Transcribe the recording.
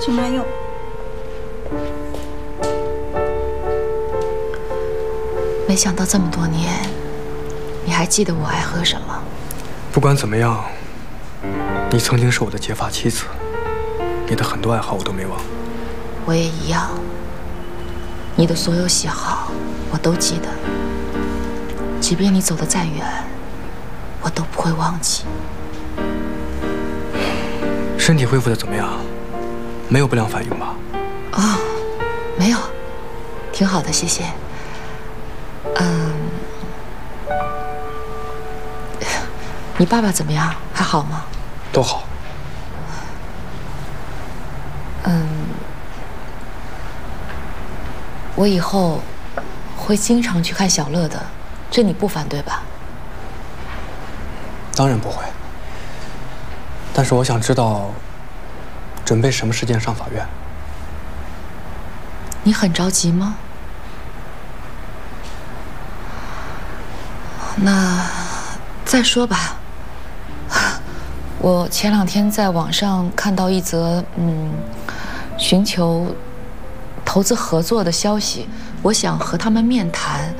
去慢用。 没想到这么多年，你还记得我爱喝什么？ 不管怎么样，你曾经是我的结发妻子，你的很多爱好我都没忘。 我也一样，你的所有喜好我都记得，即便你走得再远，我都不会忘记。 身体恢复的怎么样？没有不良反应吧？ 哦，没有，挺好的，谢谢。你爸爸怎么样？还好吗？ 都好。 我以后会经常去看小乐的，这你不反对吧？ 当然不会。但是我想知道，准备什么时间上法院？ 你很着急吗？那再说吧。我前2天在网上看到一则寻求投资合作的消息，我想和他们面谈。